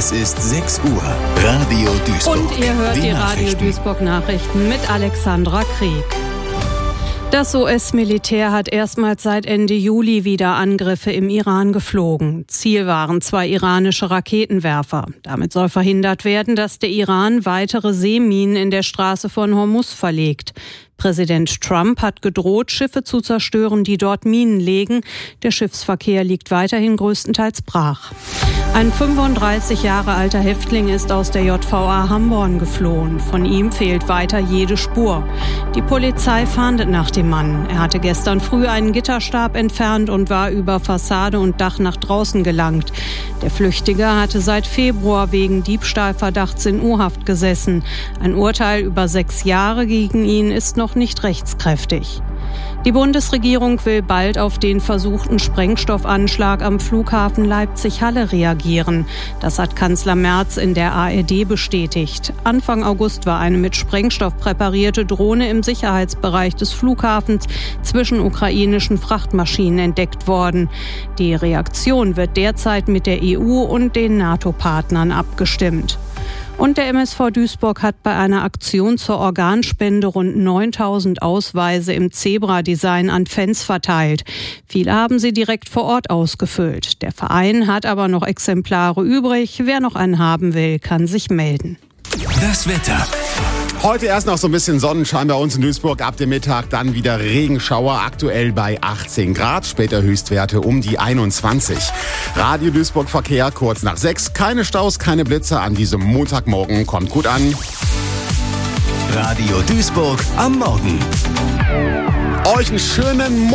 Es ist 6 Uhr. Radio Duisburg. Und ihr hört die Radio Duisburg-Nachrichten mit Alexandra Krieg. Das US-Militär hat erstmals seit Ende Juli wieder Angriffe im Iran geflogen. Ziel waren 2 iranische Raketenwerfer. Damit soll verhindert werden, dass der Iran weitere Seeminen in der Straße von Hormuz verlegt. Präsident Trump hat gedroht, Schiffe zu zerstören, die dort Minen legen. Der Schiffsverkehr liegt weiterhin größtenteils brach. Ein 35 Jahre alter Häftling ist aus der JVA Hamborn geflohen. Von ihm fehlt weiter jede Spur. Die Polizei fahndet nach dem Mann. Er hatte gestern früh einen Gitterstab entfernt und war über Fassade und Dach nach draußen gelangt. Der Flüchtige hatte seit Februar wegen Diebstahlverdachts in U-Haft gesessen. Ein Urteil über 6 Jahre gegen ihn ist noch nicht rechtskräftig. Die Bundesregierung will bald auf den versuchten Sprengstoffanschlag am Flughafen Leipzig-Halle reagieren. Das hat Kanzler Merz in der ARD bestätigt. Anfang August war eine mit Sprengstoff präparierte Drohne im Sicherheitsbereich des Flughafens zwischen ukrainischen Frachtmaschinen entdeckt worden. Die Reaktion wird derzeit mit der EU und den NATO-Partnern abgestimmt. Und der MSV Duisburg hat bei einer Aktion zur Organspende rund 9.000 Ausweise im Zebra-Design an Fans verteilt. Viele haben sie direkt vor Ort ausgefüllt. Der Verein hat aber noch Exemplare übrig. Wer noch einen haben will, kann sich melden. Das Wetter. Heute erst noch so ein bisschen Sonnenschein bei uns in Duisburg, ab dem Mittag dann wieder Regenschauer, aktuell bei 18 Grad, später Höchstwerte um die 21. Radio Duisburg Verkehr kurz nach 6, keine Staus, keine Blitze an diesem Montagmorgen, kommt gut an. Radio Duisburg am Morgen. Euch einen schönen